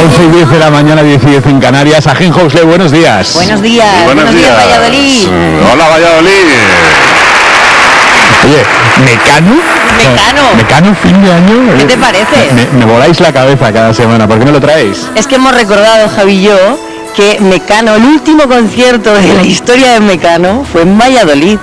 11:10 de la mañana, 10:10 en Canarias. Agen Housley, buenos días. Buenos días. Buenos días, Valladolid. Hola, Valladolid. Oye, Mecano, fin de año. ¿Qué te parece? Me voláis la cabeza cada semana, ¿por qué no lo traéis? Es que hemos recordado, Javi y yo, que Mecano, el último concierto de la historia de Mecano fue en Valladolid.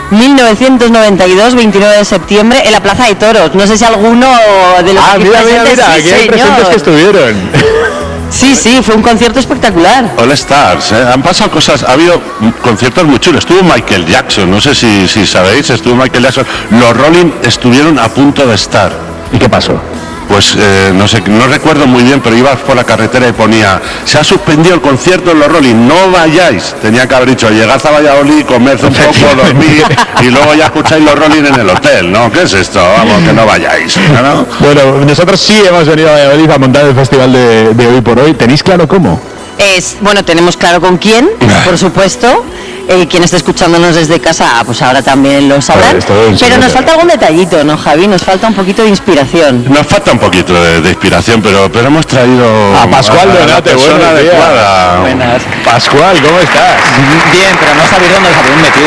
1992, 29 de septiembre, en la Plaza de Toros. No sé si alguno de los aquí presentes... Mira, aquí hay presentes que estuvieron. Sí, fue un concierto espectacular. All Stars, han pasado cosas, ha habido conciertos muy chulos. Estuvo Michael Jackson, no sé si sabéis, estuvo Michael Jackson. Los Rolling estuvieron a punto de estar. ¿Y qué pasó? Pues no sé, no recuerdo muy bien, pero ibas por la carretera y ponía: se ha suspendido el concierto en los Rolling, no vayáis. Tenía que haber dicho: llegad a Valladolid, comed un poco, dormid y luego ya escucháis los Rolling en el hotel, ¿no? ¿Qué es esto? Vamos, que no vayáis, ¿no? Bueno, nosotros sí hemos venido a Valladolid a montar el festival de Hoy por Hoy. ¿Tenéis claro cómo? Tenemos claro con quién, por supuesto. Quien esté escuchándonos desde casa, pues ahora también lo sabrán. Pero nos falta algún detallito, ¿no, Javi? Nos falta un poquito de inspiración. Nos falta un poquito de inspiración, pero hemos traído a Pascual Donate, persona adecuada. Buenas. Pascual, ¿cómo estás? Bien, pero no sabéis dónde os habéis metido,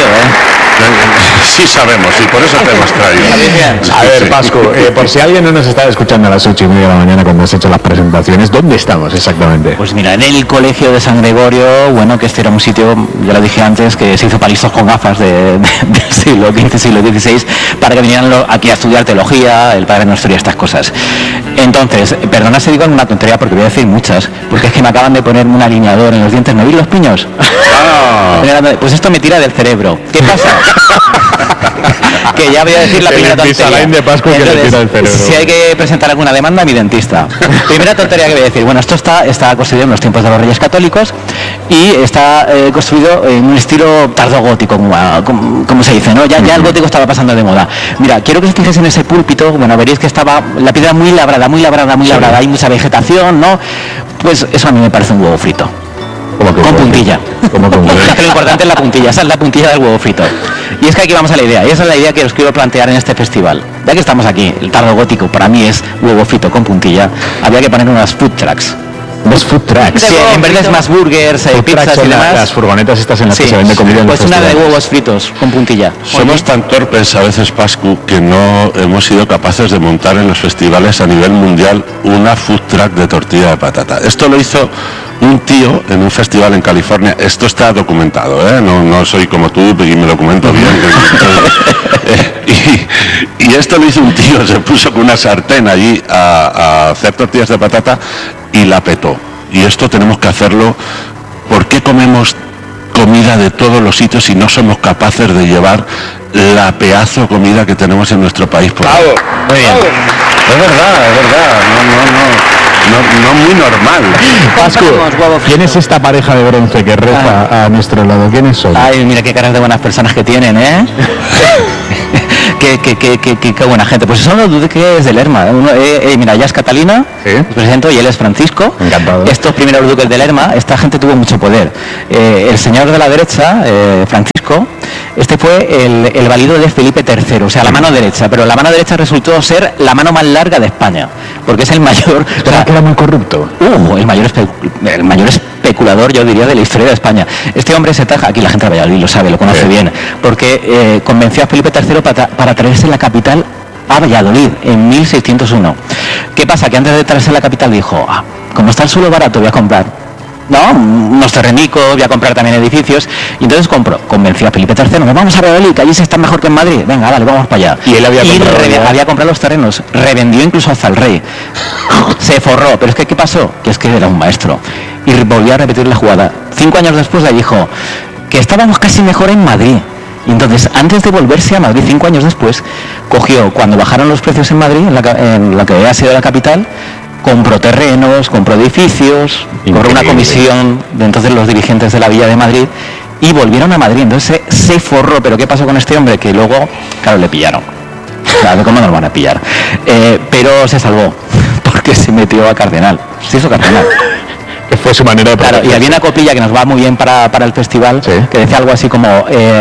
Sí sabemos, y por eso te hemos traído. A ver, Pascu, por si alguien no nos está escuchando a las 8:30 de la mañana cuando has hecho las presentaciones, ¿dónde estamos exactamente? Pues mira, en el colegio de San Gregorio, bueno, que este era un sitio, ya lo dije antes, que se hizo para listos con gafas del siglo XV, siglo XVI, para que vinieran aquí a estudiar teología, el Padre Nuestro y estas cosas. Entonces, perdona si digo una tontería porque voy a decir muchas, porque es que me acaban de ponerme un alineador en los dientes. ¿Me veis los piños? Pues esto me tira del cerebro. ¿Qué pasa? Que ya voy a decir la primera tontería. De Pascu. Entonces, que le tira el cerebro. Si hay que presentar alguna demanda, a mi dentista. Primera tontería que voy a decir. Bueno, esto está construido en los tiempos de los Reyes Católicos y está construido en un estilo tardogótico, como se dice, ¿no? Ya el gótico estaba pasando de moda. Mira, quiero que os fijéis en ese púlpito. Bueno, veréis que estaba la piedra muy labrada. Hay mucha vegetación, ¿no? Pues eso a mí me parece un huevo frito. Con puntilla. Lo importante es la puntilla, esa es la puntilla del huevo frito. Y es que aquí vamos a la idea, y esa es la idea que os quiero plantear en este festival. Ya que estamos aquí, el tardo gótico para mí es huevo frito con puntilla, había que poner unas food trucks. ¿Los food trucks? Sí, en vez de más burgers, pizzas y demás. Las furgonetas estas en las que se vende comida en los pues una festivales. de huevos fritos con puntilla. Somos tan torpes a veces, Pascu, que no hemos sido capaces de montar en los festivales a nivel mundial una food truck de tortilla de patata. Esto lo hizo un tío en un festival en California. Esto está documentado, ¿eh? No soy como tú, y me documento bien. Y esto lo hizo un tío, se puso con una sartén allí a hacer tortillas de patata y la petó. Y esto tenemos que hacerlo. ¿Por qué comemos comida de todos los sitios si no somos capaces de llevar la pedazo de comida que tenemos en nuestro país? Bravo. Muy bien. Es verdad. No muy normal. Pascu, ¿quién es esta pareja de bronce que reza a nuestro lado? ¿Quiénes son? Ay, mira qué caras de buenas personas que tienen, ¿eh? Qué buena gente. Pues son los duques de Lerma. Mira, ella es Catalina, ¿sí? Os presento, y él es Francisco. Encantado. Estos primeros duques de Lerma, esta gente tuvo mucho poder. El señor de la derecha, Francisco, este fue el valido de Felipe III, o sea, la mano derecha, pero la mano derecha resultó ser la mano más larga de España, porque es el mayor... ¿Verdad que era muy corrupto? El mayor especulador, yo diría, de la historia de España. Este hombre se taja, aquí la gente de Valladolid lo sabe, lo conoce bien, porque convenció a Felipe III para traerse la capital a Valladolid en 1601. ¿Qué pasa? Que antes de traerse la capital dijo: como está el suelo barato, voy a comprar unos terrenicos, voy a comprar también edificios, y entonces convenció a Felipe III: nos vamos a Valladolid, que allí se está mejor que en Madrid, venga, vale, vamos para allá. Y él había comprado los terrenos, revendió incluso hasta el rey, se forró, pero es que ¿qué pasó? Que es que era un maestro, y volvió a repetir la jugada. 5 años después le dijo que estábamos casi mejor en Madrid. Y entonces, antes de volverse a Madrid, 5 años después, cuando bajaron los precios en Madrid, en la que había sido la capital, compró terrenos, compró edificios, cobró una comisión de entonces los dirigentes de la Villa de Madrid y volvieron a Madrid. Entonces se forró. Pero ¿qué pasó con este hombre? Que luego, claro, le pillaron. Claro, ¿cómo nos van a pillar? Pero se salvó, porque se metió a cardenal. Se hizo cardenal. Que fue su manera de... Claro, y había una copilla que nos va muy bien para el festival, ¿sí? Que decía algo así como...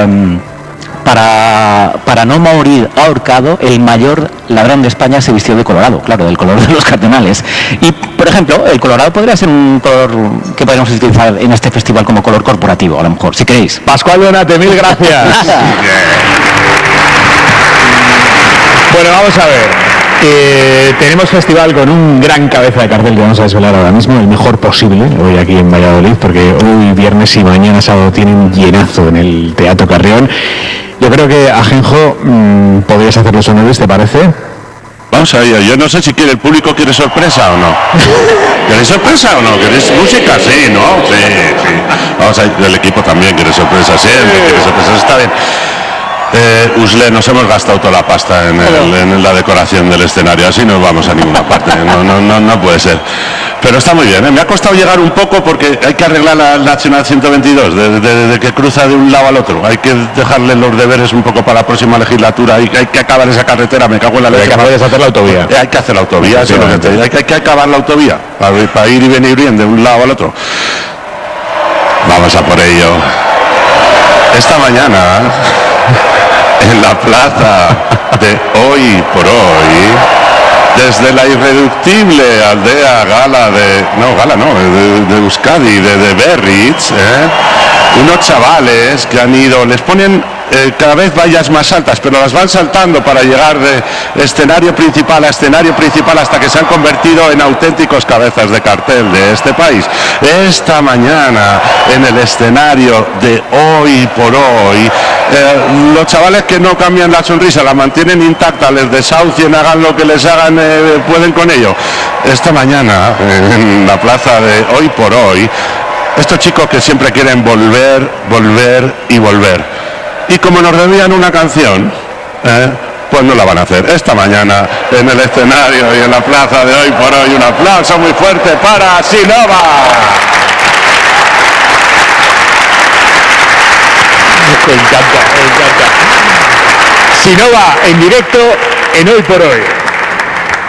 Para no morir ahorcado, el mayor ladrón de España se vistió de colorado, claro, del color de los cardenales. Y Por ejemplo, el colorado podría ser un color que podríamos utilizar en este festival como color corporativo, a lo mejor, si queréis. Pascual Donate, mil gracias. Bueno, vamos a ver. Tenemos festival con un gran cabeza de cartel que vamos a desvelar ahora mismo, el mejor posible, hoy aquí en Valladolid, porque hoy viernes y mañana sábado tienen llenazo en el Teatro Carrión. Yo creo que, Ajenjo, podrías hacer los honores, ¿te parece? Vamos a ello. Yo no sé si el público quiere sorpresa o no. ¿Queréis sorpresa o no? ¿Queréis música? Sí, ¿no? Sí, sí. Vamos a ir, el equipo también quiere sorpresa, siempre quiere sorpresa, está bien. Usle, nos hemos gastado toda la pasta en la decoración del escenario, así no vamos a ninguna parte, no puede ser. Pero está muy bien, ¿eh? Me ha costado llegar un poco porque hay que arreglar la Nacional 122, de que cruza de un lado al otro. Hay que dejarle los deberes un poco para la próxima legislatura, hay que acabar esa carretera, me cago en la leche. Hay que hacer la autovía. Hay que hacer la autovía, eso es lo que te digo. Hay que acabar la autovía, para ir y venir bien de un lado al otro. Vamos a por ello. Esta mañana, en la plaza de Hoy por Hoy, desde la irreductible aldea de Euskadi, de Berriz, unos chavales que han ido, les ponen cada vez vallas más altas, pero las van saltando para llegar de escenario principal a escenario principal hasta que se han convertido en auténticos cabezas de cartel de este país. Esta mañana, en el escenario de Hoy por Hoy, los chavales que no cambian la sonrisa, la mantienen intacta, les desahucien, hagan lo que les hagan, pueden con ello. Esta mañana, en la plaza de Hoy por Hoy, estos chicos que siempre quieren volver, volver y volver. Y como nos debían una canción, pues no la van a hacer. Esta mañana, en el escenario y en la plaza de Hoy por Hoy, un aplauso muy fuerte para Sinova. Me encanta. Sinova en directo en Hoy por Hoy.